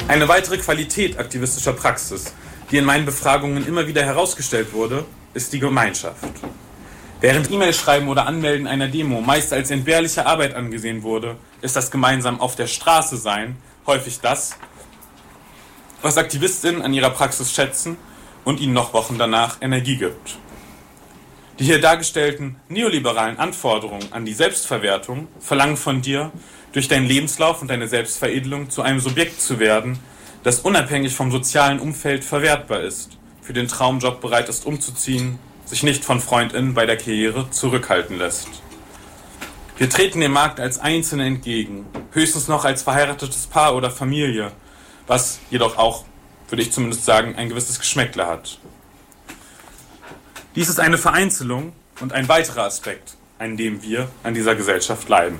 Eine weitere Qualität aktivistischer Praxis, die in meinen Befragungen immer wieder herausgestellt wurde, ist die Gemeinschaft. Während E-Mail schreiben oder Anmelden einer Demo meist als entbehrliche Arbeit angesehen wurde, ist das gemeinsam auf der Straße sein häufig das, was AktivistInnen an ihrer Praxis schätzen und ihnen noch Wochen danach Energie gibt. Die hier dargestellten neoliberalen Anforderungen an die Selbstverwertung verlangen von dir, durch deinen Lebenslauf und deine Selbstveredelung zu einem Subjekt zu werden, das unabhängig vom sozialen Umfeld verwertbar ist, für den Traumjob bereit ist umzuziehen, sich nicht von FreundInnen bei der Karriere zurückhalten lässt. Wir treten dem Markt als Einzelne entgegen, höchstens noch als verheiratetes Paar oder Familie, was jedoch auch, würde ich zumindest sagen, ein gewisses Geschmäckle hat. Dies ist eine Vereinzelung und ein weiterer Aspekt, an dem wir an dieser Gesellschaft leiden.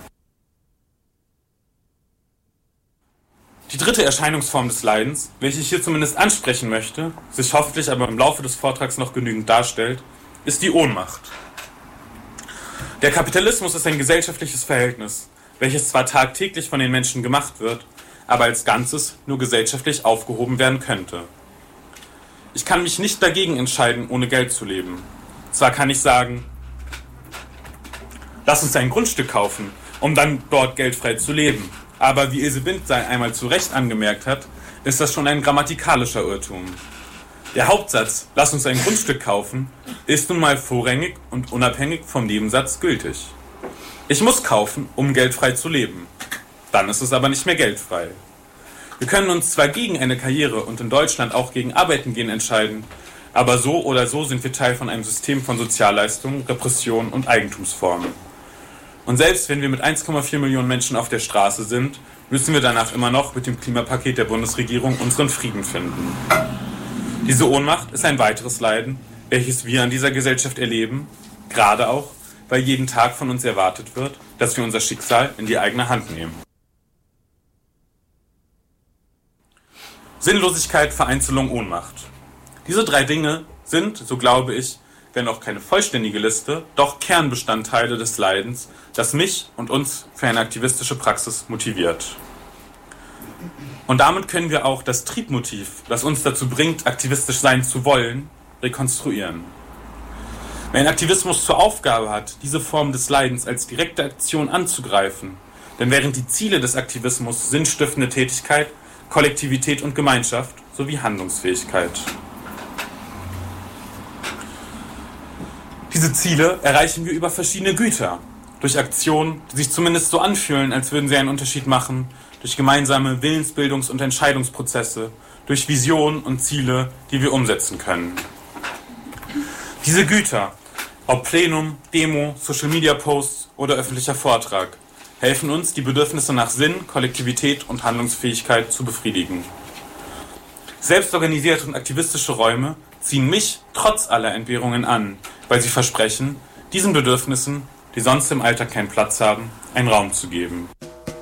Die dritte Erscheinungsform des Leidens, welche ich hier zumindest ansprechen möchte, sich hoffentlich aber im Laufe des Vortrags noch genügend darstellt, ist die Ohnmacht. Der Kapitalismus ist ein gesellschaftliches Verhältnis, welches zwar tagtäglich von den Menschen gemacht wird, aber als Ganzes nur gesellschaftlich aufgehoben werden könnte. Ich kann mich nicht dagegen entscheiden, ohne Geld zu leben. Zwar kann ich sagen, lass uns ein Grundstück kaufen, um dann dort geldfrei zu leben. Aber wie Ilse Bindsein einmal zu Recht angemerkt hat, ist das schon ein grammatikalischer Irrtum. Der Hauptsatz, lass uns ein Grundstück kaufen, ist nun mal vorrangig und unabhängig vom Nebensatz gültig. Ich muss kaufen, um geldfrei zu leben. Dann ist es aber nicht mehr geldfrei. Wir können uns zwar gegen eine Karriere und in Deutschland auch gegen Arbeiten gehen entscheiden, aber so oder so sind wir Teil von einem System von Sozialleistungen, Repression und Eigentumsformen. Und selbst wenn wir mit 1,4 Millionen Menschen auf der Straße sind, müssen wir danach immer noch mit dem Klimapaket der Bundesregierung unseren Frieden finden. Diese Ohnmacht ist ein weiteres Leiden, welches wir an dieser Gesellschaft erleben, gerade auch, weil jeden Tag von uns erwartet wird, dass wir unser Schicksal in die eigene Hand nehmen. Sinnlosigkeit, Vereinzelung, Ohnmacht. Diese drei Dinge sind, so glaube ich, wenn auch keine vollständige Liste, doch Kernbestandteile des Leidens, das mich und uns für eine aktivistische Praxis motiviert. Und damit können wir auch das Triebmotiv, das uns dazu bringt, aktivistisch sein zu wollen, rekonstruieren. Wenn Aktivismus zur Aufgabe hat, diese Form des Leidens als direkte Aktion anzugreifen, dann wären die Ziele des Aktivismus sinnstiftende Tätigkeit, Kollektivität und Gemeinschaft sowie Handlungsfähigkeit. Diese Ziele erreichen wir über verschiedene Güter, durch Aktionen, die sich zumindest so anfühlen, als würden sie einen Unterschied machen, durch gemeinsame Willensbildungs- und Entscheidungsprozesse, durch Visionen und Ziele, die wir umsetzen können. Diese Güter, ob Plenum, Demo, Social-Media-Posts oder öffentlicher Vortrag, helfen uns, die Bedürfnisse nach Sinn, Kollektivität und Handlungsfähigkeit zu befriedigen. Selbstorganisierte und aktivistische Räume ziehen mich trotz aller Entbehrungen an, weil sie versprechen, diesen Bedürfnissen, die sonst im Alltag keinen Platz haben, einen Raum zu geben.